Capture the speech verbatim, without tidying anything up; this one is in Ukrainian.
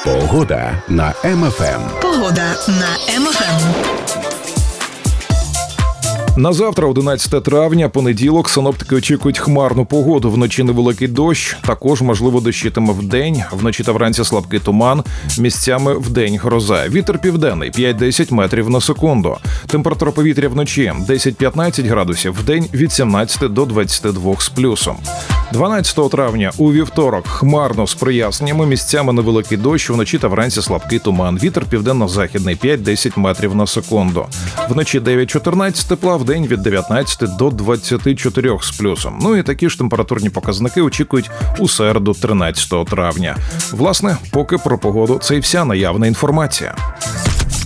Погода на Ем Еф Ем. Погода на Ем Еф Ем. На завтра, одинадцяте травня, понеділок, синоптики очікують хмарну погоду. Вночі невеликий дощ, також, можливо, дощитиме вдень. Вночі та вранці слабкий туман, місцями вдень гроза. Вітер південний – п'ять-десять метрів на секунду. Температура повітря вночі – десять-п'ятнадцять градусів, вдень – від сімнадцяти до двадцяти двох з плюсом. дванадцятого травня у вівторок хмарно з проясненнями, місцями невеликий дощ, вночі та вранці слабкий туман. Вітер південно-західний – п'ять-десять метрів на секунду. Вночі дев'ять-чотирнадцять тепла, вдень від дев'ятнадцяти до двадцяти чотирьох з плюсом. Ну і такі ж температурні показники очікують у середу, тринадцятого травня. Власне, поки про погоду це і вся наявна інформація.